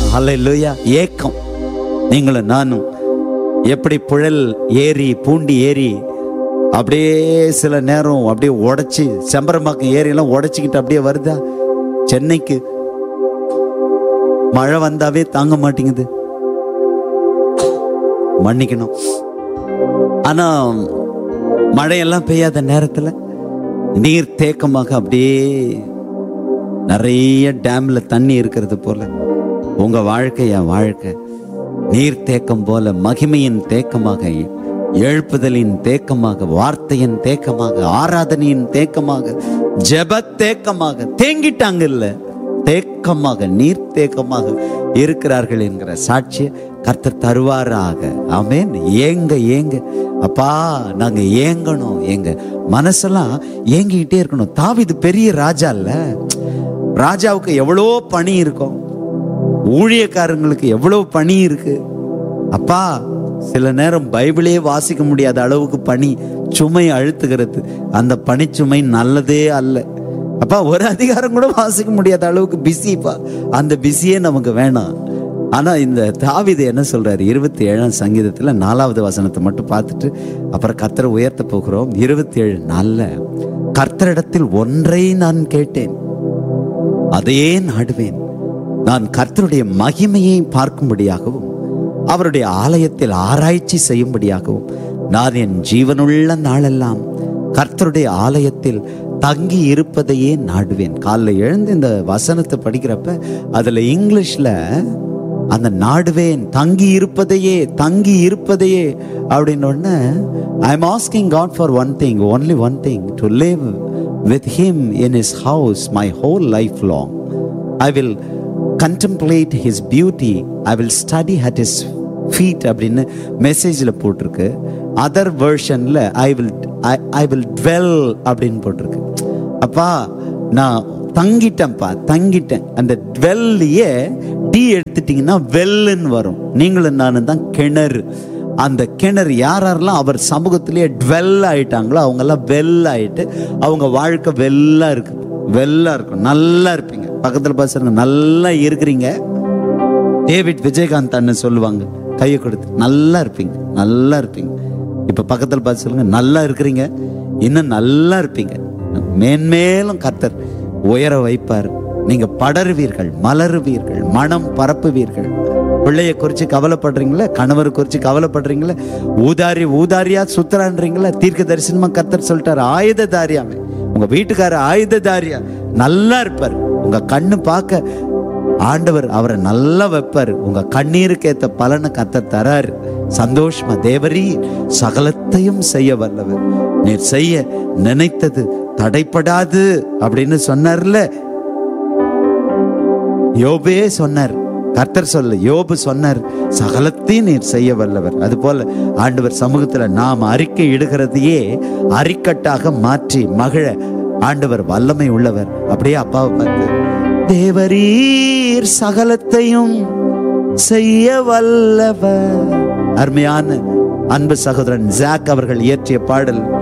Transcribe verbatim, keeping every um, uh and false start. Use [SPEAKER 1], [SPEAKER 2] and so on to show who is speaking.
[SPEAKER 1] ஹல்லேலூயா. ஏக்கம். நீங்களும் நானும் எப்படி புழல் ஏறி பூண்டி ஏறி அப்படியே சில நேரம் அப்படியே உடைச்சி செம்பரம்பாக்கம் ஏரியெல்லாம் உடைச்சிக்கிட்டு அப்படியே வருதா. சென்னைக்கு மழை வந்தாவே தாங்க மாட்டேங்குது, மன்னிக்கணும். ஆனா மழையெல்லாம் பெய்யாத நேரத்துல நீர் தேக்கமாக அப்படியே நிறைய டேம்ல தண்ணி இருக்கிறது போல உங்க வாழ்க்கை, என் வாழ்க்கை நீர் தேக்கம் போல மகிமையின் தேக்கமாக, எழுப்புதலின் தேக்கமாக, வார்த்தையின் தேக்கமாக, ஆராதனையின் தேக்கமாக, ஜெப தேக்கமாக தேங்கிட்டாங்க இல்ல, தேக்கமாக நீர் தேக்கமாக இருக்கிறார்கள் என்கிற சாட்சிய கர்த்தர் தருவாராக. ஆமென். ஏங்க ஏங்க அப்பா, நாங்க ஏங்கணும், எங்க மனசெல்லாம் ஏங்கிக்கிட்டே இருக்கணும். தாவீது பெரிய ராஜா இல்ல, ராஜாவுக்கு எவ்வளோ பணி இருக்கும், ஊழியக்காரங்களுக்கு எவ்வளவு பணி இருக்கு. அப்பா சில நேரம் பைபிளே வாசிக்க முடியாத அளவுக்கு பணி சுமை அழுத்துகிறது. அந்த பணிச்சுமை நல்லதே அல்ல. அப்பா ஒரு அதிகாரம் கூட வாசிக்க முடியாத அளவுக்கு பிஸிப்பா, அந்த பிஸியே நமக்கு வேணாம். ஆனா இந்த தாவீது என்ன சொல்றாரு, இருபத்தி ஏழாம் சங்கீதத்துல நாலாவது வசனத்தை மட்டும் பார்த்துட்டு அப்புறம் கர்த்தரை உயர்த்த போகிறோம். இருபத்தி ஏழு நாள்ல கர்த்தரிடத்தில் ஒன்றை நான் கேட்டேன், அதையே நாடுவேன். நான் கர்த்தருடைய மகிமையை பார்க்கும்படியாகவும் அவருடைய ஆலயத்தில் ஆராய்ச்சி செய்யும்படியாகவும் நான் என் ஜீவனுள்ள நாளெல்லாம் கர்த்தருடைய ஆலயத்தில் தங்கி இருப்பதையே நாடுவேன். காலைல எழுந்து இந்த வசனத்தை படிக்கிறப்ப அதுல இங்கிலீஷ்ல அந்த நாடுவேன், தங்கி இருப்பதையே, தங்கி இருப்பதையே அப்படின்னு ஒன்று, I am asking God for one thing, only one thing, to live with him in his house my whole life long. I will contemplate his beauty, I will study at his feet அப்படின்னு மெசேஜில் போட்டிருக்கு. Other வெர்ஷனில் I will I, I will dwell அப்படின்னு போட்டிருக்கு. அப்பா நான் தங்கிட்டேன்ப்பா, தங்கிட்டேன். அந்த ட்வெல்லையே D எடுத்துட்டீங்கன்னா வெல்லுன்னு வரும். நீங்களும் நானும் தான் கிணறு. அந்த கிணறு யாரெல்லாம் அவர் சமூகத்திலேயே ட்வெல் ஆயிட்டாங்களோ அவங்கெல்லாம் வெல் ஆயிட்டு அவங்க வாழ்க்கை வெல்லா இருக்கு, வெல்லா இருக்கும், நல்லா இருப்பீங்க. பக்கத்துல பாசுங்க, நல்லா இருக்கிறீங்க. டேவிட் விஜயகாந்த் அண்ணன் சொல்லுவாங்க, கையை கொடுத்து, நல்லா இருப்பீங்க, நல்லா இருப்பீங்க. இப்ப பக்கத்துல பார்த்து சொல்லுங்க, நல்லா இருக்கிறீங்க, இன்னும் நல்லா இருப்பீங்க. மேன்மேலும் கர்த்தர் உயர வைப்பார். நீங்க படருவீர்கள், மலருவீர்கள், மனம் பரப்புவீர்கள். பிள்ளைய குறிச்சு கவலைப்படுறீங்களா, கணவரை குறிச்சு கவலைப்படுறீங்களா, ஊதாரி ஊதாரியா சுத்தரான்றீங்களா, தீர்க்க தரிசனமா கர்த்தர் சொல்லிட்டாரு, ஆயுததாரியாமே உங்க வீட்டுக்கார ஆயுததாரியா நல்லா இருப்பார். உங்க கண்ணு பார்க்க ஆண்டவர் அவரை நல்லா வைப்பார். உங்க கண்ணீருக்கு ஏத்த பலனை கர்த்தர் தராரு. சந்தோஷமா, தேவரீ சகலத்தையும் செய்ய வல்லவர், நீர் செய்ய நினைத்தது தடைப்படாது அப்படின்னு சொன்னார்ல. யோபே சொன்னார், கர்த்தர் சொல்ல யோபு சொன்னார், சகலத்தையும் நீர் செய்ய வல்லவர். அது போல ஆண்டவர் சமூகத்துல நாம் அறிக்கை இடுகிறதையே அறிக்கட்டாக மாற்றி மகிழ ஆண்டவர் வல்லமை உள்ளவர். அப்படியே அப்பாவை பார்த்து, தேவரீர் சகலத்தையும் செய்ய வல்லவர். அருமையான அன்பு சகோதரன் ஜாக் அவர்கள் இயற்றிய பாடல்